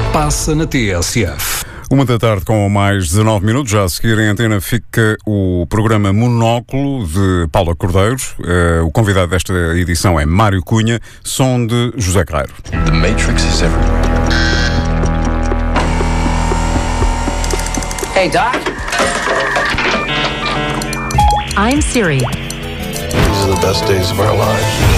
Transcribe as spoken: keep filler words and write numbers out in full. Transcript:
passa na T S F. Uma da tarde com mais dezenove minutos, já a seguir em antena fica o programa Monóculo de Paula Cordeiro. Uh, o convidado desta edição é Mário Cunha, som de José Carreiro. The Matrix is everywhere. Hey, Doc. I'm Siri. These are the best days of our lives.